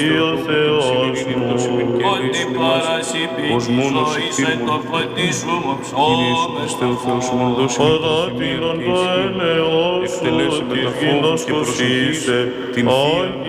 ο Θεός μου, ότι παρασυπήν ζωήσε το φωτίσου μου ψώμες το φως. παράτηρον το έλεος σου, της γινός κοσίσε,